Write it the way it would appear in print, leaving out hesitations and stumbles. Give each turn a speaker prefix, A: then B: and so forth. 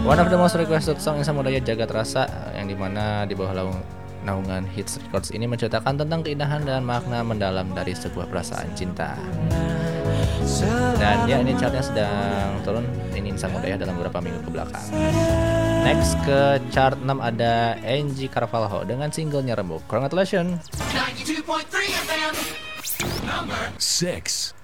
A: One of the most requested song in Samudaya Jagat Rasa, yang dimana di bawah naungan Hits Records ini menceritakan tentang keindahan dan makna mendalam dari sebuah perasaan cinta. Dan ya, ini chartnya sedang turun, ini Samudaya dalam beberapa minggu ke belakang. Next ke chart 6 ada Angie Carvalho dengan singlenya Rembuk. Congratulations.
B: 92.3 FM. Number 6.